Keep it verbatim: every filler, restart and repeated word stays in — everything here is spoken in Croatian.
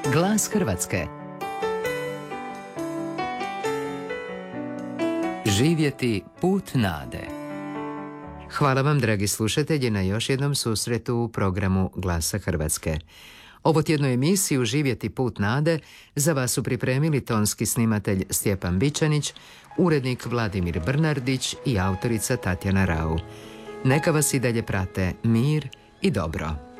Glas Hrvatske. Živjeti put nade. Hvala vam, dragi slušatelji, na još jednom susretu u programu Glasa Hrvatske. Ovo tjednu emisiju Živjeti put nade za vas su pripremili tonski snimatelj Stjepan Bičanić, urednik Vladimir Brnardić i autorica Tatjana Rau. Neka vas i dalje prate mir i dobro.